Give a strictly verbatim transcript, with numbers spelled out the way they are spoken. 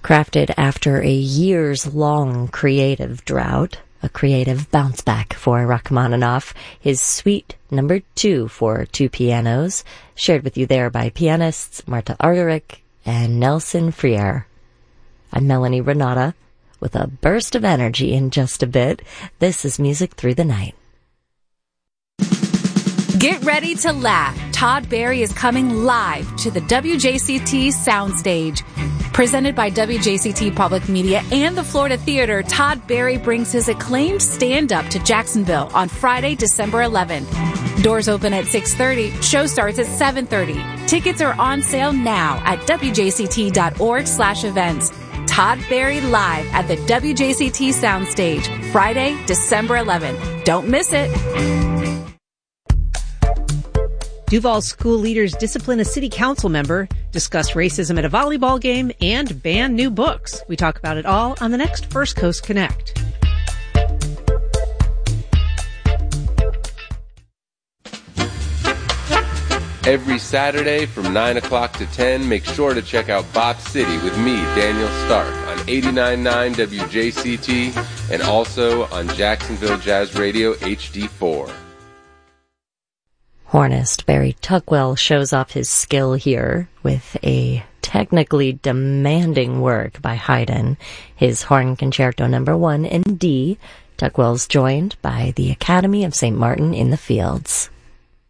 Crafted after a years-long creative drought, a creative bounce-back for Rachmaninoff, his Suite Number Two for two pianos, shared with you there by pianists Marta Argerich and Nelson Freire. I'm Melanie Renata, with a burst of energy in just a bit. This is Music Through the Night. Get ready to laugh. Todd Barry is coming live to the W J C T Soundstage. Presented by W J C T Public Media and the Florida Theater, Todd Barry brings his acclaimed stand-up to Jacksonville on Friday, December eleventh. Doors open at six thirty. Show starts at seven thirty. Tickets are on sale now at W J C T dot org slash events. Todd Barry live at the W J C T Soundstage, Friday, December eleventh. Don't miss it. Duval school leaders discipline a city council member, discuss racism at a volleyball game, and ban new books. We talk about it all on the next First Coast Connect. Every Saturday from nine o'clock to ten, make sure to check out Bop City with me, Daniel Stark, on eighty-nine point nine W J C T and also on Jacksonville Jazz Radio H D four. Hornist Barry Tuckwell shows off his skill here with a technically demanding work by Haydn, his Horn Concerto Number One in D. Tuckwell's joined by the Academy of Saint Martin in the Fields.